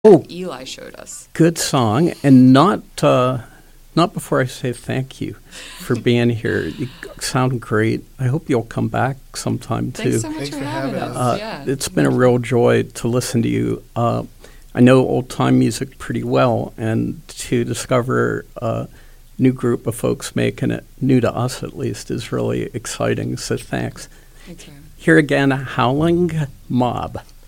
Oh, Eli showed us. good song, and not before I say thank you for being here. You sound great. I hope you'll come back sometime too. Thanks so much for having us. Yeah. It's been a real joy to listen to you. I know old time music pretty well, and to discover a new group of folks making it new to us at least is really exciting. So thanks. Thanks, Here again, Howling Mob.